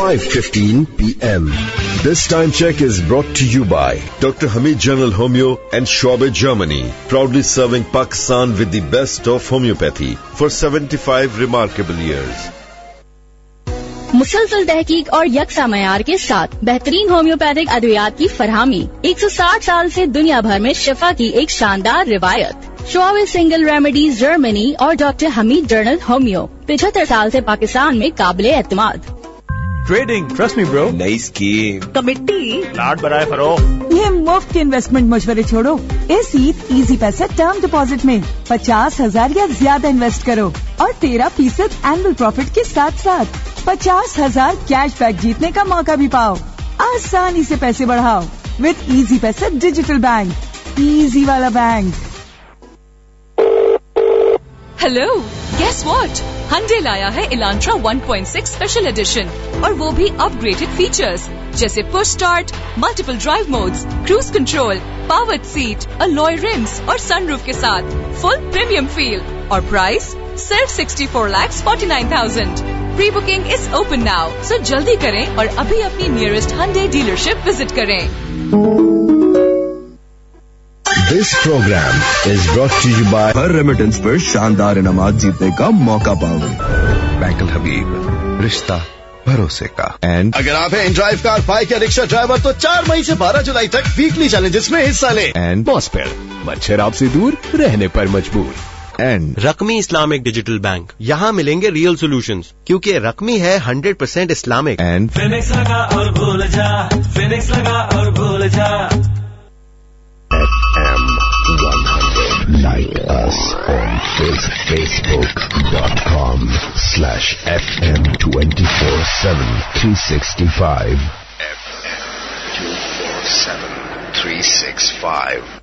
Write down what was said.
5:15 p.m. This time check is brought to you by Dr. Hamid General Homeo and Schwabe Germany, proudly serving Pakistan with the best of homeopathy for 75 remarkable years. मुसलसल तहकीक और यकसा मयार के साथ बेहतरीन homeopathic अद्वियात की फरहामी 160 साल से दुनिया भर में शिफा की एक शानदार रिवायत। श्वाबे सिंगल रेमेडीज जर्मनी और डॉक्टर हमीद जर्नल होम्यो 75 साल से पाकिस्तान में काबिले एतमाद। Trading, trust me bro. नई स्कीम, कमिटी, लाड बराए फरोख्त। ये मुफ्त के इन्वेस्टमेंट मशवरे छोड़ो, इस इजी पैसा टर्म डिपॉजिट में 50,000 या ज्यादा इन्वेस्ट करो और 13% एनुअल प्रॉफिट के साथ साथ 50,000 कैश बैक जीतने का मौका भी पाओ। आसानी से पैसे बढ़ाओ विद इजी पैसा डिजिटल बैंक, इजी वाला bank. Hello, guess what? Hyundai लाया है इलांट्रा 1.6 स्पेशल एडिशन और वो भी अपग्रेडेड फीचर्स जैसे push start, multiple drive modes, cruise control, powered seat, alloy RIMS और सनरूफ के साथ फुल प्रीमियम फील और प्राइस सिर्फ 64,49,000। Pre booking is open now, सो जल्दी करें और अभी अपनी नियरेस्ट Hyundai डीलरशिप विजिट करें। This program is brought to you by her remittance पर शानदार इनामात जीतने का मौका पाओगे। बैंक हबीब, रिश्ता भरोसे का। एंड अगर आप हैं ड्राइव कार, बाइक या रिक्शा ड्राइवर तो 4 मई से 12 जुलाई तक वीकली चैलेंजेस में हिस्सा लें। एंड बॉस पर मच्छर आपसे दूर, रहने पर मजबूर। एंड रकमी इस्लामिक डिजिटल बैंक, यहाँ मिलेंगे रियल सॉल्यूशंस क्योंकि रकमी है 100% इस्लामिक। एंड फिनिक्स लगा और भूल जा, फिनिक्स लगा और भूल जा। FM 100. Like us on Facebook.com/FM 24/7 365. FM 24/7 365.